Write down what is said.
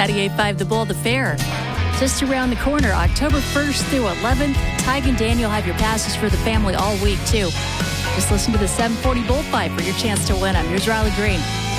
98.5 The Bull, the fair. Just around the corner, October 1st through 11th. Tig and Daniel have your passes for the family all week, too. Just listen to the 740 Bullfight for your chance to win them. Here's Riley Green.